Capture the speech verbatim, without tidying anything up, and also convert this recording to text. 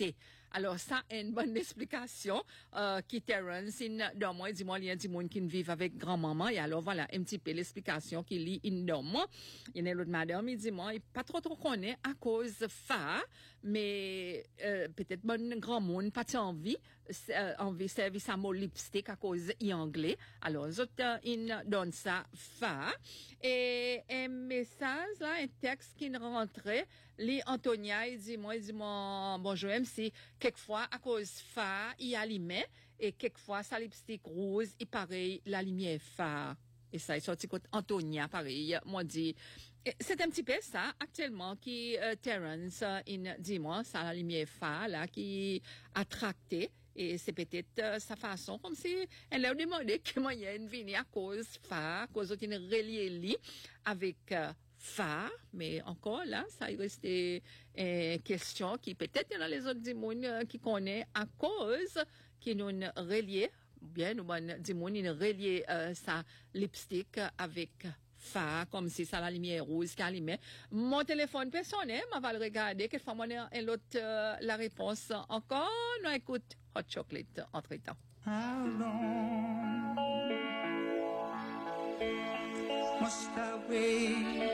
lipstick. Alors, ça, une bonne explication, euh, qui Terence, in, dans moi, dis-moi, il y a du monde qui vit avec grand-maman, et alors, voilà, un petit peu l'explication qu'il lit in dans moi. Il y a une autre madame, il dit, moi, il pas trop trop connaît à cause fa, mais, euh, peut-être bon grand monde, pas envie, euh, envie servir sa mot lipstick à cause y anglais. Alors, autres, in donne ça fa, et un message, là, un texte qui rentrait, lit Antonia, il dit, moi, il dit, moi, bonjour, M C, quelquefois, à cause fa, il allumait, et quelquefois, sa lipstick rose, il pareil, la lumière fa. Et ça, il sorti côté Antonia, pareil, moi dit, c'est un petit peu ça, actuellement, qui, euh, Terence, euh, in, dis-moi, ça, la lumière fa, là, qui attracté, et c'est peut-être euh, sa façon, comme si elle a demandé comment il y a une venue à cause fa, à cause d'une reliée avec, euh, fa, mais encore là, ça reste une question qui peut-être il y en a les autres démons qui connaissent à cause qui nous relié, bien nous bon démons nous relié euh, sa lipstick avec fa, comme si ça la lumière rouge qui allumait. Mon téléphone personnel, on va le regarder, quelquefois on a un autre euh, la réponse encore, nous écoute Hot Chocolate entre temps. How long must I wait